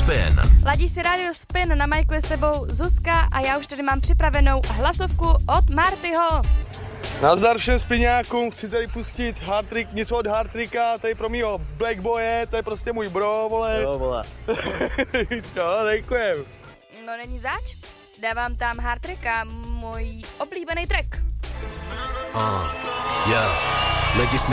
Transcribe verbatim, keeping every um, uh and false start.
Spin. Ladíš si Radio Spin, na majku je s tebou Zuzka a já už tady mám připravenou hlasovku od Martyho. Nazdar všem spiňákům, chci tady pustit hard trick, něco od hard tricka, tady pro mýho Black Boye, to je prostě můj bro, vole. Jo, vole. Jo, děkujem. No není zač, dávám tam hard tricka, můj oblíbený track. Uh, yeah. Lidi